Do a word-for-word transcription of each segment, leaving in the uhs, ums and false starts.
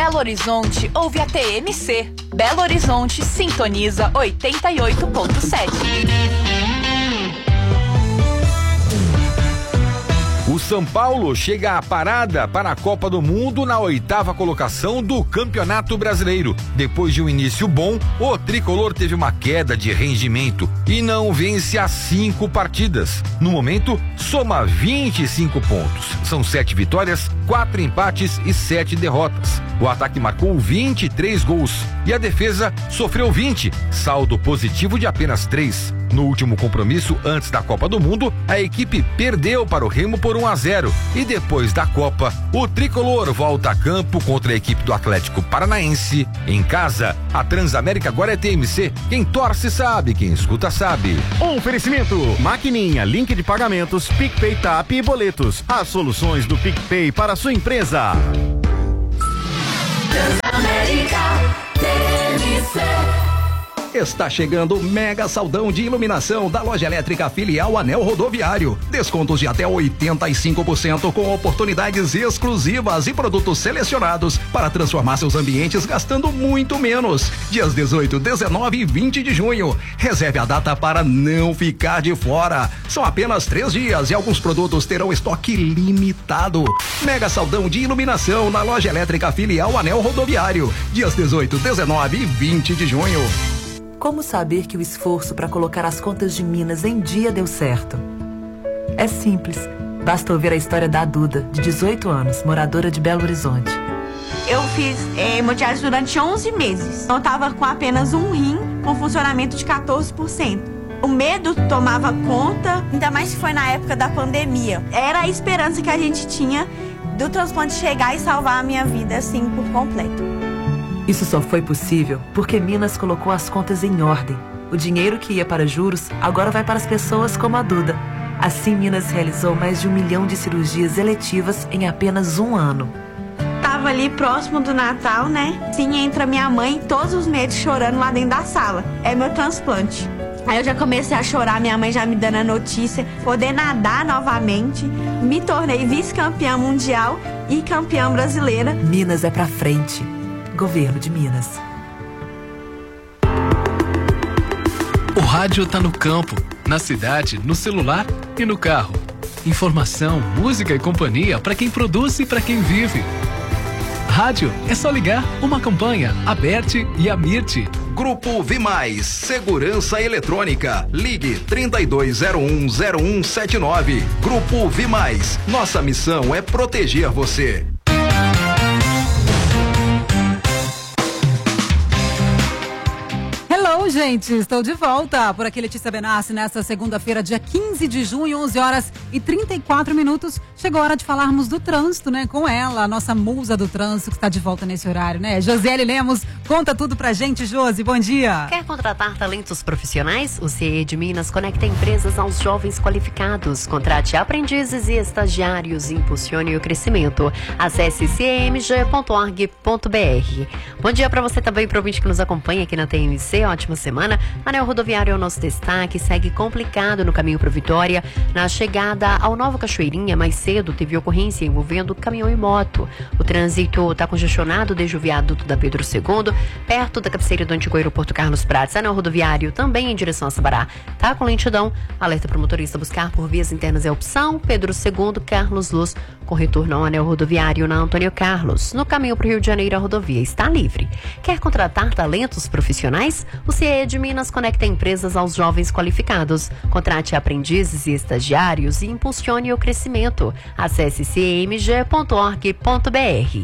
Belo Horizonte, ouve a T M C. Belo Horizonte sintoniza oitenta e oito ponto sete. O São Paulo chega à parada para a Copa do Mundo na oitava colocação do Campeonato Brasileiro. Depois de um início bom, o tricolor teve uma queda de rendimento e não vence há cinco partidas. No momento, soma vinte e cinco pontos. São sete vitórias, quatro empates e sete derrotas. O ataque marcou vinte e três gols e a defesa sofreu vinte, saldo positivo de apenas três. No último compromisso antes da Copa do Mundo, a equipe perdeu para o Remo por um a zero e depois da Copa, o tricolor volta a campo contra a equipe do Atlético Paranaense em casa. A Transamérica agora é T M C. Quem torce sabe, quem escuta sabe. Oferecimento: Maquininha, link de pagamentos, PicPay, Tap e boletos. As soluções do PicPay para a sua empresa. Transamérica T M C. Está chegando o mega saldão de iluminação da Loja Elétrica Filial Anel Rodoviário. Descontos de até oitenta e cinco por cento com oportunidades exclusivas e produtos selecionados para transformar seus ambientes gastando muito menos. Dias dezoito, dezenove e vinte de junho. Reserve a data para não ficar de fora. São apenas três dias e alguns produtos terão estoque limitado. Mega saldão de iluminação na Loja Elétrica Filial Anel Rodoviário. Dias dezoito, dezenove e vinte de junho. Como saber que o esforço para colocar as contas de Minas em dia deu certo? É simples. Basta ouvir a história da Duda, de dezoito anos, moradora de Belo Horizonte. Eu fiz é, hemodiálise durante onze meses. Eu estava com apenas um rim, com funcionamento de quatorze por cento. O medo tomava conta, ainda mais se foi na época da pandemia. Era a esperança que a gente tinha do transplante chegar e salvar a minha vida, assim, por completo. Isso só foi possível porque Minas colocou as contas em ordem. O dinheiro que ia para juros agora vai para as pessoas como a Duda. Assim, Minas realizou mais de um milhão de cirurgias eletivas em apenas um ano. Tava ali próximo do Natal, né? Sim, entra minha mãe todos os meses chorando lá dentro da sala. É meu transplante. Aí eu já comecei a chorar, minha mãe já me dando a notícia, poder nadar novamente. Me tornei vice-campeã mundial e campeã brasileira. Minas é pra frente. Governo de Minas. O rádio tá no campo, na cidade, no celular e no carro. Informação, música e companhia para quem produz e para quem vive. Rádio é só ligar. Uma campanha, Aberte e Amirte. Grupo Vimais, Segurança Eletrônica. Ligue trinta e dois zero um zero um sete nove. Grupo Vimais. Nossa missão é proteger você. Hello, gente, estou de volta. Por aqui, Letícia Benassi, nessa segunda-feira, dia quinze de junho, onze horas e trinta e quatro minutos. Chegou a hora de falarmos do trânsito, né? Com ela, a nossa musa do trânsito, que está de volta nesse horário, né? Josiele Lemos, conta tudo pra gente, Josi. Bom dia. Quer contratar talentos profissionais? O C E de Minas conecta empresas aos jovens qualificados. Contrate aprendizes e estagiários e impulsione o crescimento. Acesse c m g ponto org ponto b r. Bom dia pra você também, pro ouvinte que nos acompanha aqui na T M C. Ótima semana. Anel Rodoviário é o nosso destaque. Segue complicado no caminho para Vitória. Na chegada ao Nova Cachoeirinha, mais cedo, teve ocorrência envolvendo caminhão e moto. O trânsito está congestionado desde o viaduto da Pedro segundo, perto da cabeceira do antigo aeroporto Carlos Prates. Anel Rodoviário também em direção a Sabará. Tá com lentidão. Alerta para o motorista buscar por vias internas é opção. Pedro segundo, Carlos Luz, com retorno ao Anel Rodoviário na Antônio Carlos. No caminho para o Rio de Janeiro, a rodovia está livre. Quer contratar talentos profissionais? O C E de Minas conecta empresas aos jovens qualificados. Contrate aprendizes e estagiários e impulsione o crescimento. Acesse c m g ponto org ponto b r.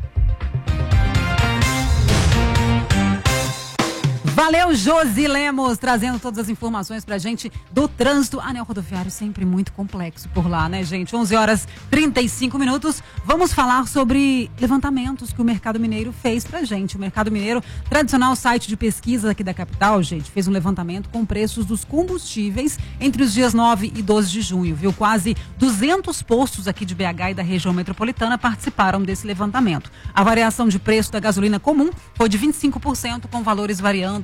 Valeu, Josi Lemos, trazendo todas as informações pra gente do trânsito. Anel Rodoviário sempre muito complexo por lá, né, gente? onze horas e trinta e cinco minutos. Vamos falar sobre levantamentos que o Mercado Mineiro fez pra gente. O Mercado Mineiro, tradicional site de pesquisa aqui da capital, gente, fez um levantamento com preços dos combustíveis entre os dias nove e doze de junho, viu? Quase duzentos postos aqui de B H e da região metropolitana participaram desse levantamento. A variação de preço da gasolina comum foi de vinte e cinco por cento, com valores variando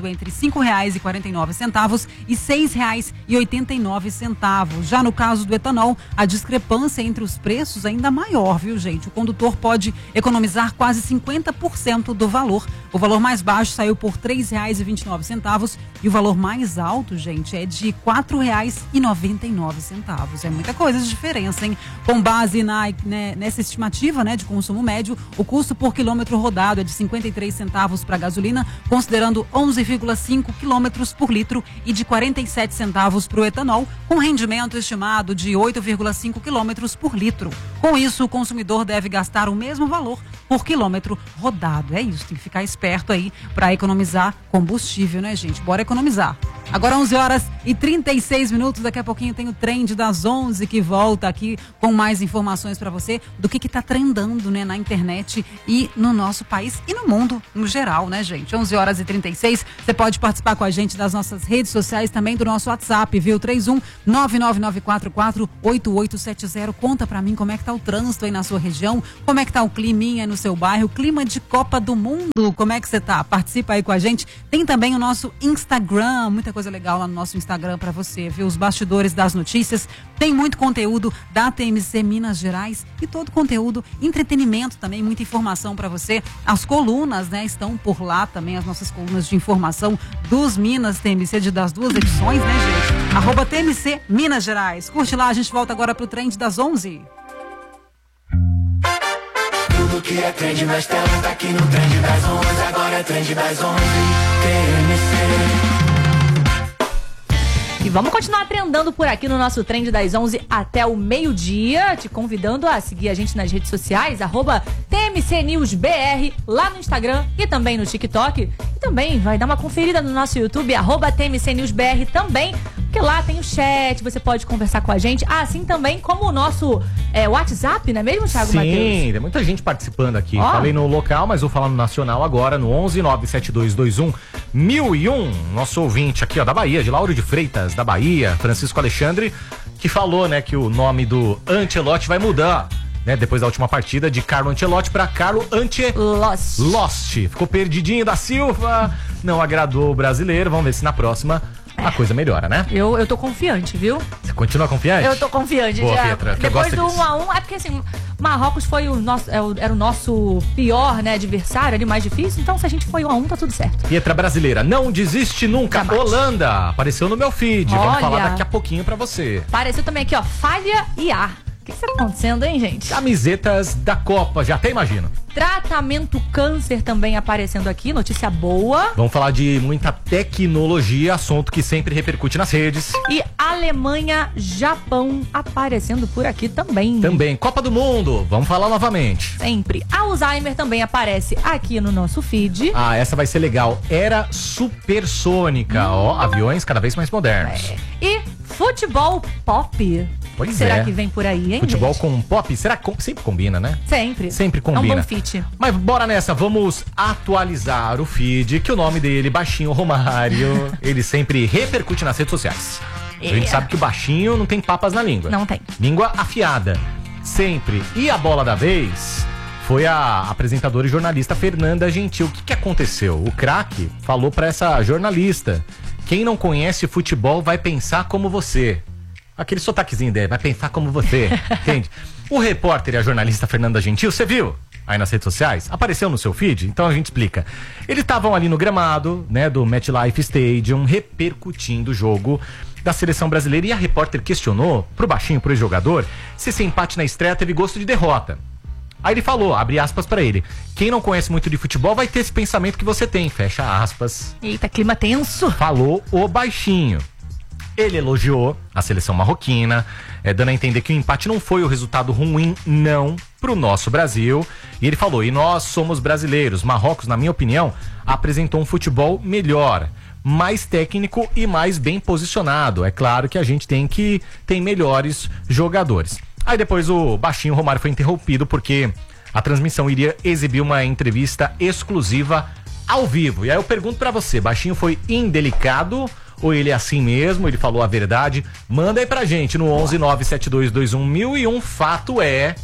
variando entre cinco reais e quarenta e nove centavos e seis reais e oitenta e nove centavos. Já no caso do etanol, a discrepância entre os preços é ainda maior, viu, gente? O condutor pode economizar quase cinquenta por cento do valor. O valor mais baixo saiu por três reais e vinte e nove centavos e o valor mais alto, gente, é de quatro reais e noventa e nove centavos. É muita coisa de diferença, hein? Com base na, né, nessa estimativa, né, de consumo médio, o custo por quilômetro rodado é de cinquenta e três centavos para gasolina, considerando onze vírgula cinco quilômetros por litro, e de quarenta e sete centavos para o etanol, com rendimento estimado de oito vírgula cinco quilômetros por litro. Com isso, o consumidor deve gastar o mesmo valor por quilômetro rodado. É isso, tem que ficar esperto aí para economizar combustível, né, gente? Bora economizar. Agora onze horas e trinta e seis minutos, daqui a pouquinho tem o Trend das onze que volta aqui com mais informações para você do que que tá trendando, né, na internet e no nosso país e no mundo no geral, né, gente? onze horas e trinta e seis, você pode participar com a gente das nossas redes sociais, também do nosso WhatsApp, viu? três um nove nove nove quatro quatro oito oito sete zero. Conta pra mim como é que tá o trânsito aí na sua região, como é que tá o climinha aí no seu bairro, clima de Copa do Mundo, como é que você tá? Participa aí com a gente. Tem também o nosso Instagram, muita coisa legal lá no nosso Instagram pra você, viu? Os bastidores das notícias, tem muito conteúdo da T M C Minas Gerais e todo conteúdo, entretenimento também, muita informação pra você. As colunas, né, estão por lá também, as nossas colunas de informação dos Minas T M C de, das duas edições, né, gente? Arroba T M C Minas Gerais. Curte lá, a gente volta agora pro Trend das onze. Tudo que é trend nas telas, tá aqui no Trend das onze. Agora é Trend das onze, T M C. E vamos continuar trendando por aqui no nosso Trend das onze até o meio-dia, te convidando a seguir a gente nas redes sociais, arroba T M C News B R, lá no Instagram e também no TikTok. E também vai dar uma conferida no nosso YouTube, arroba T M C News B R também, porque lá tem o chat, você pode conversar com a gente, assim também como o nosso é, WhatsApp, não é mesmo, Thiago Matheus? Sim, tem muita gente participando aqui. Ó. Falei no local, mas vou falar no nacional agora, no onze nove sete dois dois um mil e um. Nosso ouvinte aqui, ó, da Bahia, de Lauro de Freitas, da Bahia, Francisco Alexandre, que falou, né, que o nome do Ancelotti vai mudar, né, depois da última partida, de Carlo Ancelotti para Carlo Ancelotti. Lost. Ficou perdidinho da Silva, não agradou o brasileiro, vamos ver se na próxima a coisa melhora, né? Eu, eu tô confiante, viu? Você continua confiante? Eu tô confiante. Boa, já. Pietra, Depois do um a um, é porque assim, Marrocos foi o nosso, era o nosso pior, né, adversário ali, mais difícil, então se a gente foi um a um, tá tudo certo. Pietra brasileira, não desiste nunca. Jamais. Holanda, apareceu no meu feed, Olha, vamos falar daqui a pouquinho pra você. Apareceu também aqui, ó, falha e ar. O que, que tá acontecendo, hein, gente? Camisetas da Copa, já até imagino. Tratamento câncer também aparecendo aqui, notícia boa. Vamos falar de muita tecnologia, assunto que sempre repercute nas redes. E Alemanha, Japão aparecendo por aqui também. Também, Copa do Mundo, vamos falar novamente. Sempre. Alzheimer também aparece aqui no nosso feed. Ah, essa vai ser legal. Era supersônica, hum. ó, aviões cada vez mais modernos. É. E futebol pop. Pois Será é. que vem por aí, hein, Futebol gente? com pop, será que sempre combina, né? Sempre. Sempre combina. É um bom fit. Mas bora nessa, vamos atualizar o feed, que o nome dele, Baixinho Romário, ele sempre repercute nas redes sociais. É. A gente sabe que o Baixinho não tem papas na língua. Não tem. Língua afiada. Sempre. E a bola da vez foi a apresentadora e jornalista Fernanda Gentil. O que que aconteceu? O craque falou pra essa jornalista: quem não conhece futebol vai pensar como você. Aquele sotaquezinho dele, vai pensar como você, entende? O repórter e a jornalista Fernanda Gentil, você viu aí nas redes sociais? Apareceu no seu feed? Então a gente explica. Eles estavam ali no gramado, né, do MetLife Stadium, repercutindo o jogo da seleção brasileira, e a repórter questionou pro Baixinho, pro ex-jogador, se esse empate na estreia teve gosto de derrota. Aí ele falou, abre aspas pra ele: quem não conhece muito de futebol vai ter esse pensamento que você tem, fecha aspas. Eita, clima tenso. Falou o Baixinho. Ele elogiou a seleção marroquina, é, dando a entender que o empate não foi o resultado ruim, não, pro nosso Brasil. E ele falou, e nós somos brasileiros. Marrocos, na minha opinião, apresentou um futebol melhor, mais técnico e mais bem posicionado. É claro que a gente tem que tem melhores jogadores. Aí depois o Baixinho Romário foi interrompido porque a transmissão iria exibir uma entrevista exclusiva ao vivo. E aí eu pergunto pra você, Baixinho foi indelicado ou ele é assim mesmo? Ele falou a verdade? Manda aí pra gente no onze nove sete dois dois um mil e um. Fato é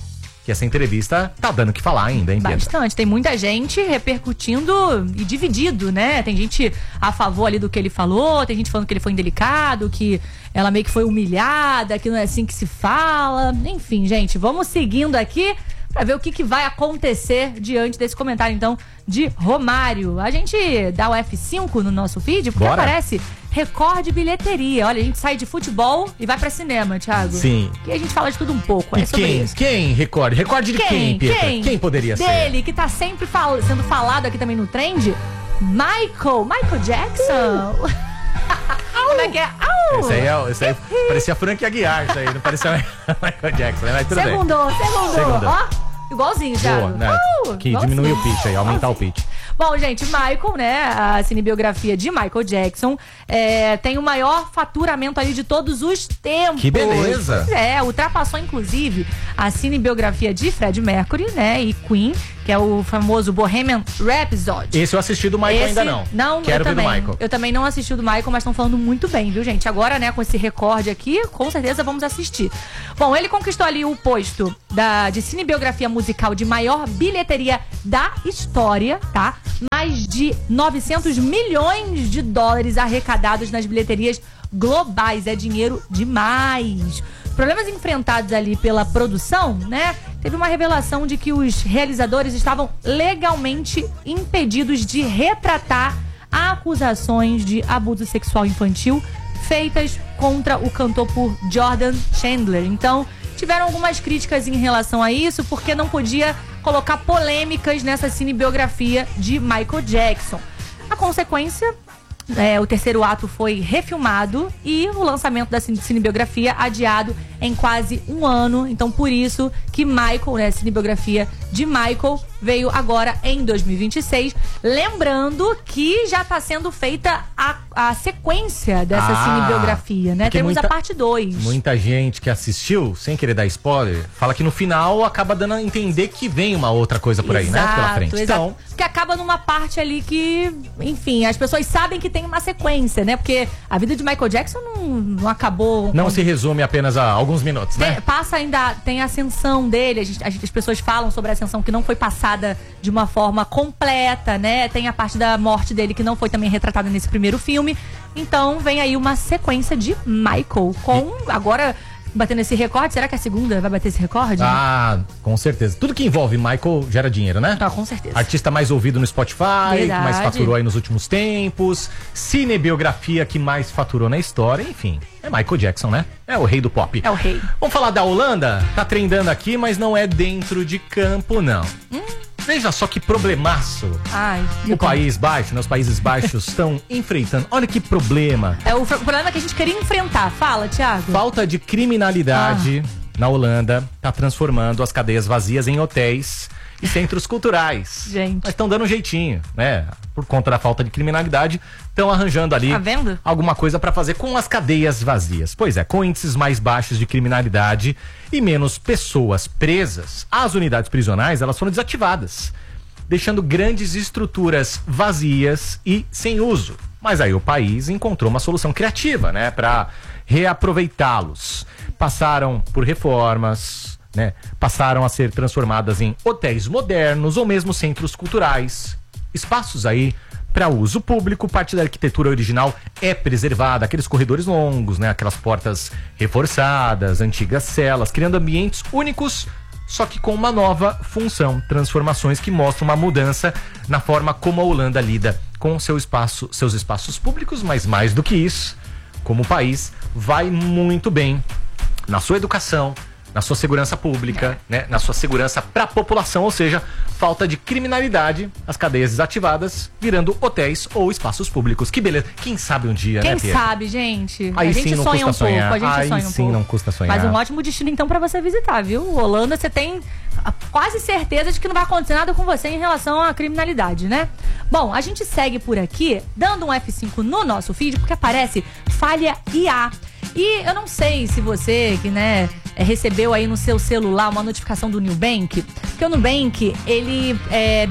que essa entrevista tá dando o que falar ainda, hein, Pedro? Bastante. Tem muita gente repercutindo e dividido, né? Tem gente a favor ali do que ele falou, tem gente falando que ele foi indelicado, que ela meio que foi humilhada, que não é assim que se fala. Enfim, gente, vamos seguindo aqui pra ver o que, que vai acontecer diante desse comentário, então, de Romário. A gente dá o F cinco no nosso feed, porque Bora. aparece recorde bilheteria. Olha, a gente sai de futebol e vai pra cinema, Thiago. Sim. E a gente fala de tudo um pouco, é E sobre quem? isso. Quem recorde? Recorde de quem, Pietra? Quem? Quem poderia ser? Dele, que tá sempre fal- sendo falado aqui também no trend. Michael, Michael Jackson. Uh. Como é que é? Au! Esse aí, é, esse aí parecia Frank Aguiar, isso aí, não parecia Michael Jackson, né? Mas tudo bem. Segundo, segundo. Segundo. Ó, igualzinho, Thiago. Boa, né? Uh, Que igualzinho. diminui o pitch aí, aumentar o pitch. Bom, gente, Michael, né, a cinebiografia de Michael Jackson, é, tem o maior faturamento ali de todos os tempos. Que beleza! Pois é, ultrapassou, inclusive, a cinebiografia de Freddie Mercury, né, e Queen, que é o famoso Bohemian Rhapsody. Esse eu assisti do Michael Esse, ainda não. Não, Quero eu ver também. do Michael. Eu também não assisti o do Michael, mas estão falando muito bem, viu, gente? Agora, né, com esse recorde aqui, com certeza vamos assistir. Bom, ele conquistou ali o posto da, de cinebiografia musical de maior bilheteria da história, tá? Mais de novecentos milhões de dólares arrecadados nas bilheterias globais. É dinheiro demais. Problemas enfrentados ali pela produção, né? Teve uma revelação de que os realizadores estavam legalmente impedidos de retratar acusações de abuso sexual infantil feitas contra o cantor por Jordan Chandler. Então, tiveram algumas críticas em relação a isso, porque não podia colocar polêmicas nessa cinebiografia de Michael Jackson. A consequência, é, o terceiro ato foi refilmado e o lançamento da cine- cinebiografia adiado em quase um ano. Então, por isso que Michael, né, a cinebiografia de Michael, veio agora em dois mil e vinte e seis. Lembrando que já está sendo feita a, a sequência dessa Ah, cinebiografia, né? porque Temos muita- a parte dois. Muita gente que assistiu, sem querer dar spoiler, fala que no final acaba dando a entender que vem uma outra coisa por aí, né? Pela frente. Exato. Então, Porque acaba numa parte ali que, enfim, as pessoas sabem que tem uma sequência, né? Porque a vida de Michael Jackson não, não acabou. não se resume apenas a alguns minutos, Tem- né? passa ainda, tem a ascensão dele, a gente- a gente- as pessoas falam sobre a ascensão que não foi passada de uma forma completa, né? Tem a parte da morte dele que não foi também retratada nesse primeiro filme. Então vem aí uma sequência de Michael com, agora, batendo esse recorde. Será que a segunda vai bater esse recorde? Ah, com certeza. Tudo que envolve Michael gera dinheiro, né? Ah, com certeza. Artista mais ouvido no Spotify, que Verdade. mais faturou aí nos últimos tempos. Cinebiografia que mais faturou na história. Enfim, é Michael Jackson, né? É o rei do pop. É o rei. Vamos falar da Holanda? Tá trendando aqui, mas não é dentro de campo, não. Hum. Veja só que problemaço. Ai, O País Baixo, né? Os Países Baixos estão enfrentando. Olha que problema. é o, o problema que a gente queria enfrentar. Fala, Thiago. Falta de criminalidade Ah. na Holanda tá transformando as cadeias vazias em hotéis e centros culturais. Gente. Mas estão dando um jeitinho, né? Por conta da falta de criminalidade, estão arranjando ali Tá vendo? alguma coisa para fazer com as cadeias vazias. Pois é, com índices mais baixos de criminalidade e menos pessoas presas, as unidades prisionais, elas foram desativadas, deixando grandes estruturas vazias e sem uso. Mas aí o país encontrou uma solução criativa, né, para reaproveitá-los. Passaram por reformas, né? Passaram a ser transformadas em hotéis modernos ou mesmo centros culturais. Espaços aí para uso público. Parte da arquitetura original é preservada, aqueles corredores longos, né? Aquelas portas reforçadas, antigas celas, criando ambientes únicos, só que com uma nova função. Transformações que mostram uma mudança na forma como a Holanda lida com seu espaço, seus espaços públicos, mas mais do que isso, como o país vai muito bem na sua educação, na sua segurança pública, né, na sua segurança para a população, ou seja, falta de criminalidade, as cadeias desativadas, virando hotéis ou espaços públicos. Que beleza. Quem sabe um dia, Quem né, Pedro? sabe, gente? Aí a gente sim não sonha um custa pouco, sonhar. a gente Aí sonha um sim pouco. não custa sonhar. Mas um ótimo destino então pra você visitar, viu? Holanda, você tem a quase certeza de que não vai acontecer nada com você em relação à criminalidade, né? Bom, a gente segue por aqui, dando um F cinco no nosso feed, porque aparece falha I A. E eu não sei se você, que né, recebeu aí no seu celular uma notificação do Nubank, porque o Nubank, ele é,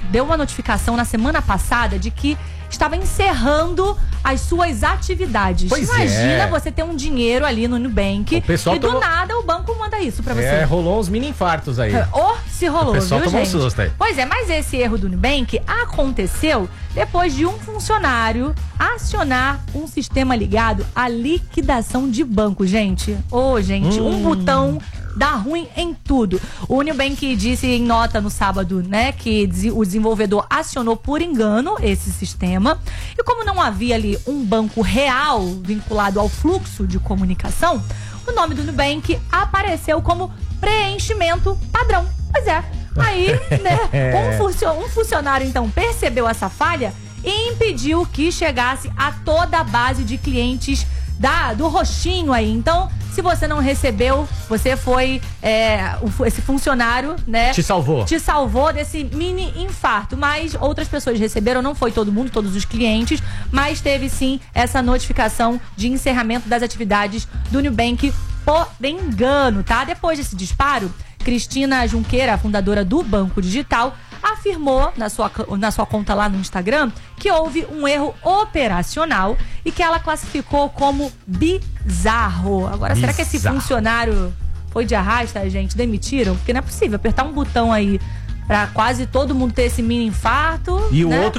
deu uma notificação na semana passada de que estava encerrando as suas atividades. Pois Imagina é. você ter um dinheiro ali no Nubank O pessoal e do tomou- nada o banco manda isso pra você. É, rolou uns mini infartos aí. Ou se rolou, O pessoal viu, tomou um gente? susto aí. Pois é, mas esse erro do Nubank aconteceu depois de um funcionário acionar um sistema ligado à liquidação de banco, gente. Ô, gente, um Hum. botão dá ruim em tudo. O Nubank disse em nota no sábado, né, que desi- o desenvolvedor acionou por engano esse sistema. E como não havia ali um banco real vinculado ao fluxo de comunicação, o nome do Nubank apareceu como preenchimento padrão. Pois é. Aí, né, um, funcio- um funcionário então percebeu essa falha e impediu que chegasse a toda a base de clientes da, do roxinho aí. Então, se você não recebeu, você foi é, o- esse funcionário, né? Te salvou. Te salvou desse mini infarto. Mas outras pessoas receberam, não foi todo mundo, todos os clientes, mas teve sim essa notificação de encerramento das atividades do Nubank por engano, tá? Depois desse disparo, Cristina Junqueira, fundadora do Banco Digital, afirmou na sua, na sua conta lá no Instagram que houve um erro operacional e que ela classificou como bizarro. Agora, será que esse Bizarro. funcionário foi de arrasta, gente? Demitiram? Porque não é possível apertar um botão aí pra quase todo mundo ter esse mini infarto. E o né? outro